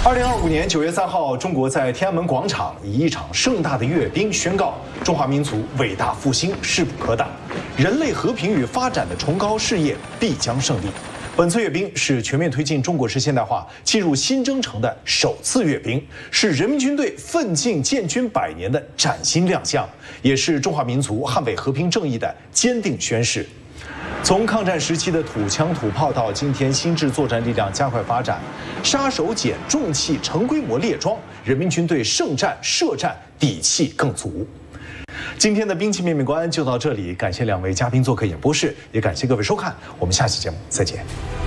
2025年9月3号，中国在天安门广场以一场盛大的阅兵宣告中华民族伟大复兴势不可挡，人类和平与发展的崇高事业必将胜利。本次阅兵是全面推进中国式现代化进入新征程的首次阅兵，是人民军队奋进建军100年的崭新亮相，也是中华民族捍卫和平正义的坚定宣誓。从抗战时期的土枪土炮到今天新制作战力量加快发展，杀手锏、重器、成规模列装，人民军队胜战、设战底气更足。今天的兵器面面观就到这里，感谢2位嘉宾做客演播室，也感谢各位收看，我们下期节目再见。